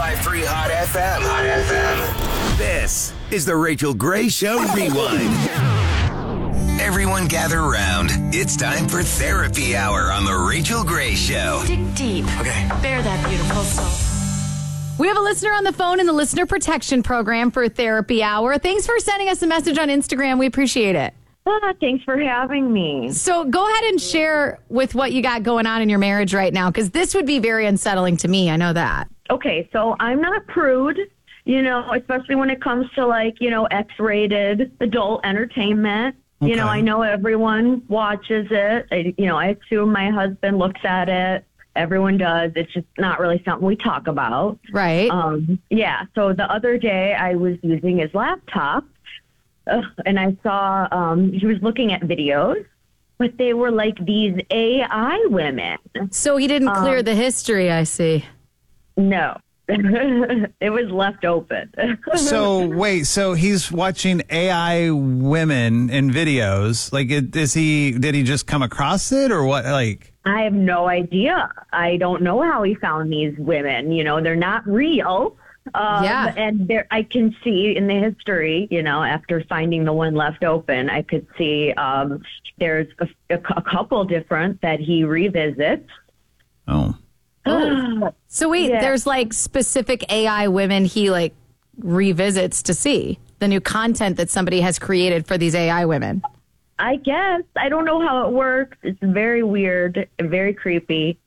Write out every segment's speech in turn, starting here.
105.3 Hot FM. Hot FM. This is the Rachel Gray Show Rewind. Everyone gather around. It's time for Therapy Hour on the Rachel Gray Show. Dig deep. Okay. Bare that beautiful soul. We have a listener on the phone in the Listener Protection Program for Therapy Hour. Thanks for sending us a message on Instagram. We appreciate it. Thanks for having me. So go ahead and share with what you got going on in your marriage right now, because this would be very unsettling to me. I know that. Okay, so I'm not a prude, especially when it comes to X-rated adult entertainment. Okay. I know everyone watches it. I assume my husband looks at it. Everyone does. It's just not really something we talk about. Right. So the other day I was using his laptop and I saw he was looking at videos, but they were like these AI women. So he didn't clear the history, I see. No. It was left open. So wait, so he's watching AI women in videos. Like, did he just come across it or what? Like, I have no idea. I don't know how he found these women. They're not real. Yeah. And I can see in the history, after finding the one left open, I could see there's a couple different that he revisits. oh, So wait, Yeah. there's like specific AI women he like revisits to see the new content that somebody has created for these AI women. I guess. I don't know how it works. It's very weird and very creepy.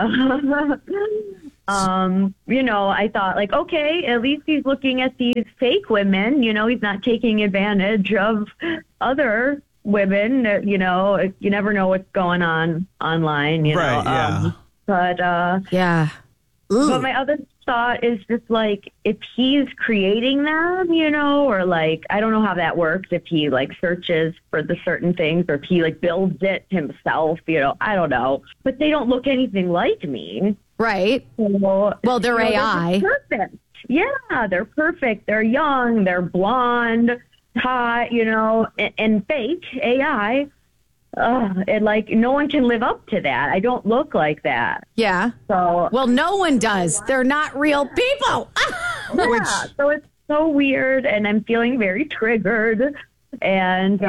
I thought like, okay, at least he's looking at these fake women. He's not taking advantage of other women. You never know what's going on online. Right, yeah. Yeah. But my other thought is just like, if he's creating them, or like, I don't know how that works. If he like searches for the certain things or if he like builds it himself, I don't know. But they don't look anything like me. Right. So, Well, they're AI. They're perfect. Yeah, they're perfect. They're young. They're blonde, hot, and fake AI. And like no one can live up to that. I don't look like that. Yeah. So Well, no one does. They're not real people. yeah, so it's so weird, and I'm feeling very triggered. And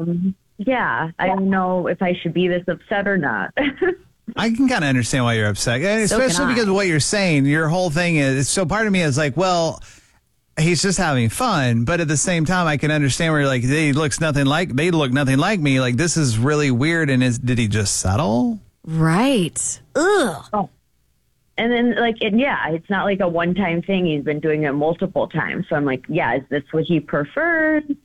I don't know if I should be this upset or not. I can kind of understand why you're upset, and So can especially I. because of what you're saying. Your whole thing is, so part of me is like, well, he's just having fun, but at the same time, I can understand where you're like, they look nothing like me. Like, this is really weird. And did he just settle? Right. Ugh. And then it's not like a one-time thing. He's been doing it multiple times. So I'm like, yeah, is this what he preferred?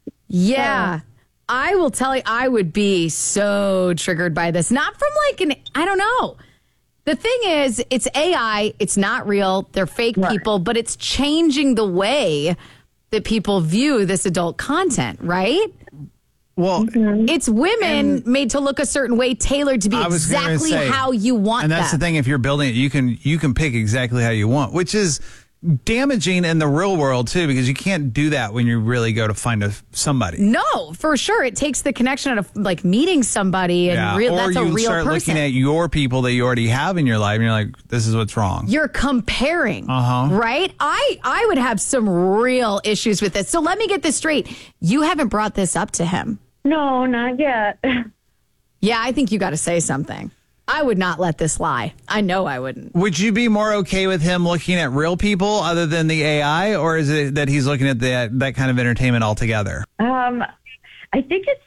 Yeah. I will tell you, I would be so triggered by this. Not from I don't know. The thing is, it's AI. It's not real. They're fake people, but it's changing the way that people view this adult content, right? Well, It's women made to look a certain way, tailored to be I was gonna exactly say, how you want and that's them. the thing. If you're building it, you can pick exactly how you want, which is damaging in the real world too, because you can't do that when you really go to find somebody. No, for sure. It takes the connection out of like meeting somebody and Or that's a you real start person. looking at your people that you already have in your life, and you're like, this is what's wrong. You're comparing, Uh-huh. right? I would have some real issues with this. So let me get this straight. You haven't brought this up to him. No, not yet. Yeah, I think you got to say something. I would not let this lie. I know I wouldn't. Would you be more okay with him looking at real people other than the AI, or is it that he's looking at that kind of entertainment altogether? I think it's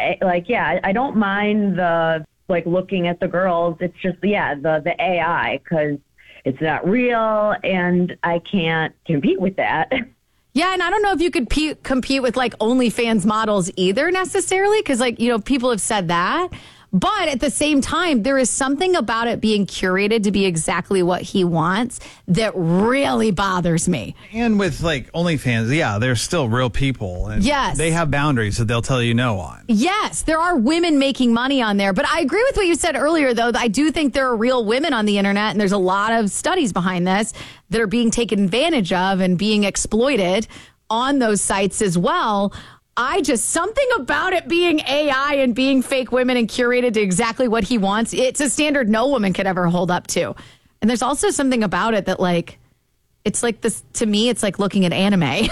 I don't mind the looking at the girls. It's just the AI, because it's not real and I can't compete with that. Yeah, and I don't know if you could compete with OnlyFans models either necessarily, because people have said that. But at the same time, there is something about it being curated to be exactly what he wants that really bothers me. And with OnlyFans, yeah, they're still real people. And Yes. they have boundaries that they'll tell you no on. Yes, there are women making money on there. But I agree with what you said earlier, though. I do think there are real women on the internet, and there's a lot of studies behind this that are being taken advantage of and being exploited on those sites as well. Something about it being AI and being fake women and curated to exactly what he wants. It's a standard no woman could ever hold up to. And there's also something about it that It's like this to me. It's like looking at anime.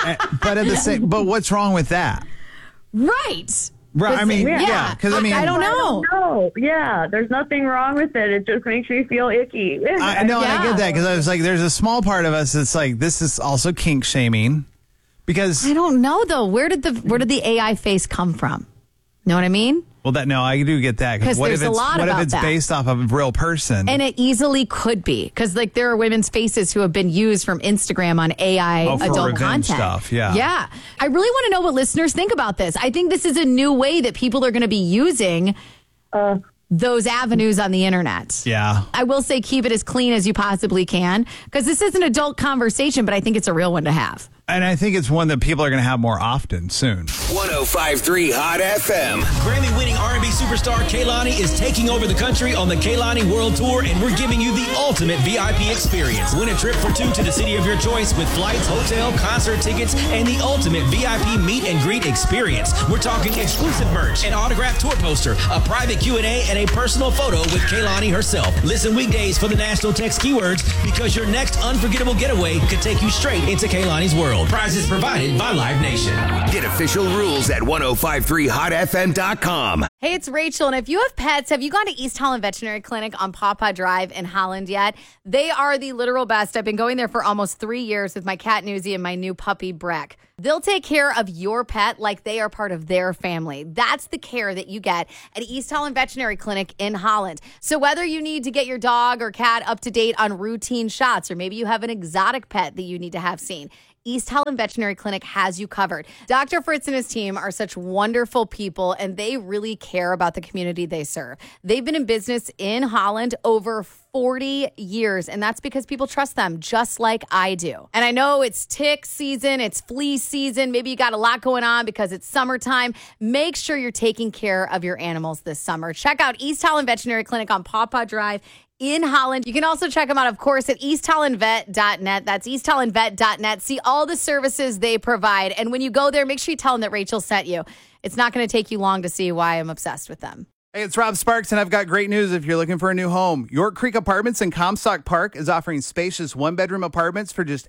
But what's wrong with that? Right. Right. I mean, yeah. Because I don't know. No, yeah, there's nothing wrong with it. It just makes me feel icky. I know, Yeah. I get that because I was like, there's a small part of us that's like, this is also kink shaming, because I don't know though. Where did the AI face come from? Know what I mean? I do get that. 'Cause What if there's a lot what if about it's that. based off of a real person? And it easily could be, because like there are women's faces who have been used from Instagram on AI for adult revenge content stuff, yeah. Yeah. I really want to know what listeners think about this. I think this is a new way that people are going to be using those avenues on the internet. Yeah. I will say keep it as clean as you possibly can, because this is an adult conversation, but I think it's a real one to have. And I think it's one that people are going to have more often soon. 105.3 Hot FM. Grammy-winning R&B superstar Kehlani is taking over the country on the Kehlani World Tour, and we're giving you the ultimate VIP experience. Win a trip for two to the city of your choice with flights, hotel, concert tickets, and the ultimate VIP meet and greet experience. We're talking exclusive merch, an autographed tour poster, a private Q&A, and a personal photo with Kehlani herself. Listen weekdays for the national text keywords, because your next unforgettable getaway could take you straight into Kehlani's world. Prizes provided by Live Nation. Get official rules at 1053hotfm.com. Hey, it's Rachel, and if you have pets, have you gone to East Holland Veterinary Clinic on Pawpaw Drive in Holland yet? They are the literal best. I've been going there for almost 3 years with my cat Newsy and my new puppy Breck. They'll take care of your pet like they are part of their family. That's the care that you get at East Holland Veterinary Clinic in Holland. So whether you need to get your dog or cat up to date on routine shots, or maybe you have an exotic pet that you need to have seen, East Holland Veterinary Clinic has you covered. Dr. Fritz and his team are such wonderful people, and they really care about the community they serve. They've been in business in Holland over 40 years, and that's because people trust them just like I do. And I know it's tick season, it's flea season, maybe you got a lot going on because it's summertime. Make sure you're taking care of your animals this summer. Check out East Holland Veterinary Clinic on Pawpaw Drive in Holland. You can also check them out, of course, at easthollandvet.net. That's easthollandvet.net. See all the services they provide. And when you go there, make sure you tell them that Rachel sent you. It's not going to take you long to see why I'm obsessed with them. Hey, it's Rob Sparks, and I've got great news if you're looking for a new home. York Creek Apartments in Comstock Park is offering spacious one-bedroom apartments for just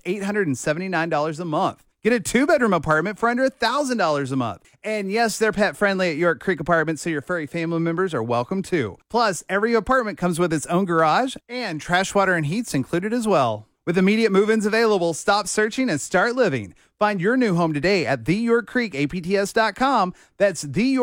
$879 a month. Get a two-bedroom apartment for under $1,000 a month. And yes, they're pet-friendly at York Creek Apartments, so your furry family members are welcome too. Plus, every apartment comes with its own garage, and trash, water, and heat's included as well. With immediate move-ins available, stop searching and start living. Find your new home today at theyorkcreekapts.com. That's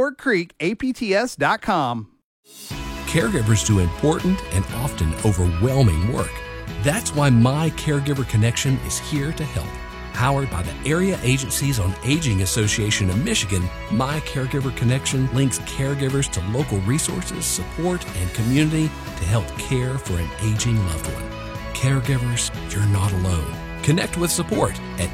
theyorkcreekapts.com. Caregivers do important and often overwhelming work. That's why My Caregiver Connection is here to help. Powered by the Area Agencies on Aging Association of Michigan, My Caregiver Connection links caregivers to local resources, support, and community to help care for an aging loved one. Caregivers, you're not alone. Connect with support at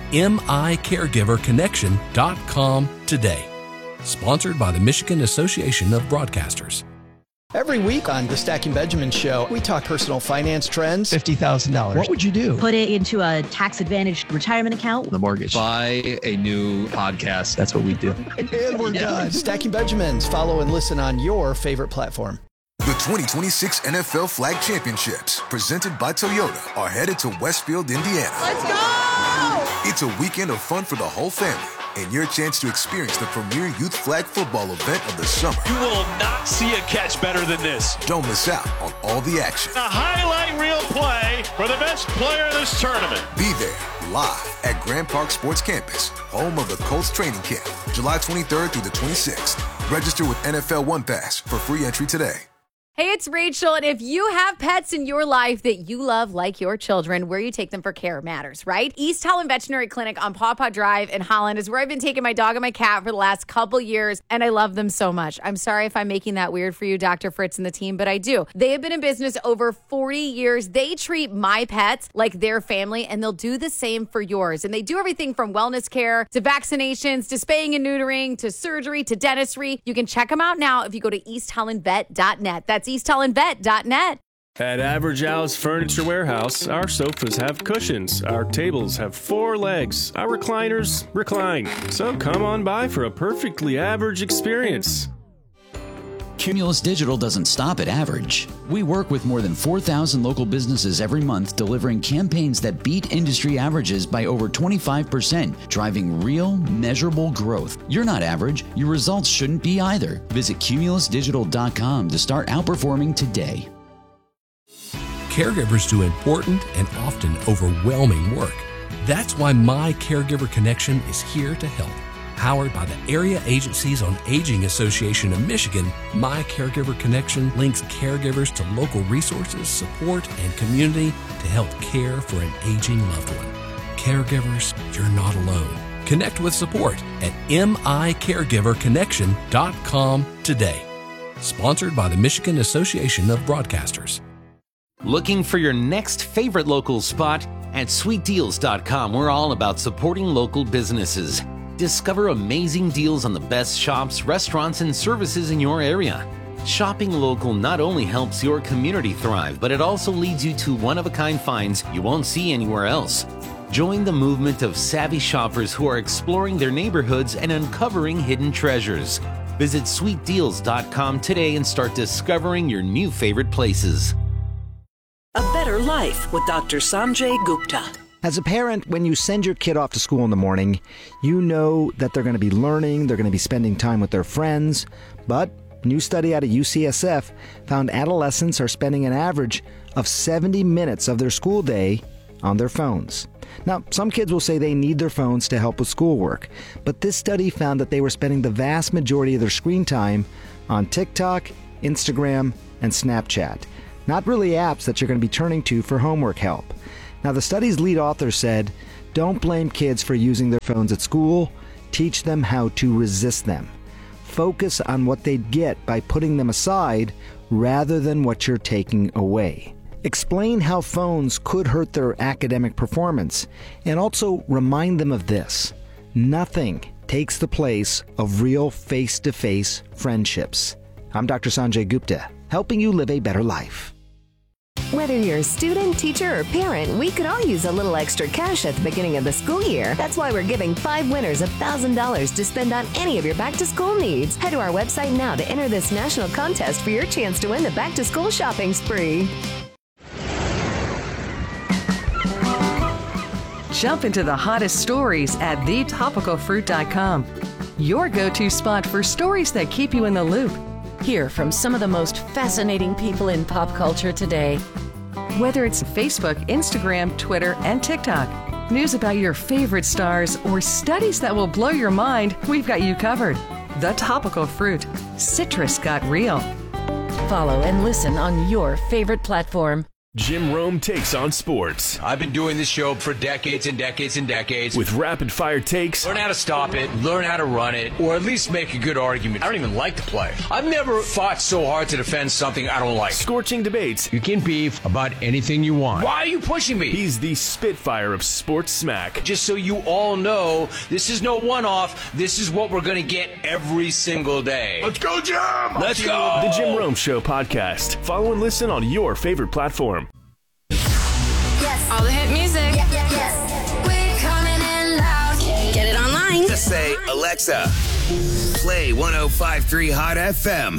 micaregiverconnection.com today. Sponsored by the Michigan Association of Broadcasters. Every week on the Stacking Benjamin Show, we talk personal finance trends. $50,000. What would you do? Put it into a tax-advantaged retirement account. The mortgage. Buy a new podcast. That's what we do. And we're done. Stacking Benjamins. Follow and listen on your favorite platform. The 2026 NFL Flag Championships, presented by Toyota, are headed to Westfield, Indiana. Let's go! It's a weekend of fun for the whole family, and your chance to experience the premier youth flag football event of the summer. You will not see a catch better than this. Don't miss out on all the action. A highlight reel play for the best player of this tournament. Be there live at Grand Park Sports Campus, home of the Colts training camp, July 23rd through the 26th. Register with NFL One Pass for free entry today. Hey, it's Rachel, and if you have pets in your life that you love like your children, where you take them for care matters, right? East Holland Veterinary Clinic on Pawpaw Drive in Holland is where I've been taking my dog and my cat for the last couple years, and I love them so much. I'm sorry if I'm making that weird for you, Dr. Fritz and the team, but I do. They have been in business over 40 years. They treat my pets like their family, and they'll do the same for yours. And they do everything from wellness care to vaccinations to spaying and neutering to surgery to dentistry. You can check them out now if you go to easthollandvet.net. That's easthollandvet.net. At Average Al's Furniture Warehouse, our sofas have cushions, our tables have 4 legs, our recliners recline. So come on by for a perfectly average experience. Cumulus Digital doesn't stop at average. We work with more than 4,000 local businesses every month, delivering campaigns that beat industry averages by over 25%, driving real, measurable growth. You're not average. Your results shouldn't be either. Visit cumulusdigital.com to start outperforming today. Caregivers do important and often overwhelming work. That's why My Caregiver Connection is here to help. Powered by the Area Agencies on Aging Association of Michigan, My Caregiver Connection links caregivers to local resources, support, and community to help care for an aging loved one. Caregivers, you're not alone. Connect with support at micaregiverconnection.com today. Sponsored by the Michigan Association of Broadcasters. Looking for your next favorite local spot? At sweetdeals.com, we're all about supporting local businesses. Discover amazing deals on the best shops, restaurants, and services in your area. Shopping local not only helps your community thrive, but it also leads you to one-of-a-kind finds you won't see anywhere else. Join the movement of savvy shoppers who are exploring their neighborhoods and uncovering hidden treasures. Visit sweetdeals.com today and start discovering your new favorite places. A Better Life with Dr. Sanjay Gupta. As a parent, when you send your kid off to school in the morning, you know that they're going to be learning, they're going to be spending time with their friends. But a new study out of UCSF found adolescents are spending an average of 70 minutes of their school day on their phones. Now, some kids will say they need their phones to help with schoolwork, but this study found that they were spending the vast majority of their screen time on TikTok, Instagram, and Snapchat. Not really apps that you're going to be turning to for homework help. Now, the study's lead author said, don't blame kids for using their phones at school. Teach them how to resist them. Focus on what they'd get by putting them aside rather than what you're taking away. Explain how phones could hurt their academic performance, and also remind them of this. Nothing takes the place of real face-to-face friendships. I'm Dr. Sanjay Gupta, helping you live a better life. Whether you're a student, teacher, or parent, we could all use a little extra cash at the beginning of the school year. That's why we're giving 5 winners $1,000 to spend on any of your back-to-school needs. Head to our website now to enter this national contest for your chance to win the back-to-school shopping spree. Jump into the hottest stories at thetopicalfruit.com. Your go-to spot for stories that keep you in the loop. Hear from some of the most fascinating people in pop culture today. Whether it's Facebook, Instagram, Twitter, and TikTok, news about your favorite stars, or studies that will blow your mind, we've got you covered. The Topical Fruit. Citrus got real. Follow and listen on your favorite platform. Jim Rome takes on sports. I've been doing this show for decades and decades and decades. With rapid-fire takes. Learn how to stop it, learn how to run it, or at least make a good argument. I don't even like to play. I've never fought so hard to defend something I don't like. Scorching debates. You can beef about anything you want. Why are you pushing me? He's the Spitfire of sports smack. Just so you all know, this is no one-off. This is what we're going to get every single day. Let's go, Jim! Let's go! The Jim Rome Show podcast. Follow and listen on your favorite platform. Yes. All the hit music. Yes. We're coming in loud. Get it online. Just say, Alexa, play 105.3 Hot FM.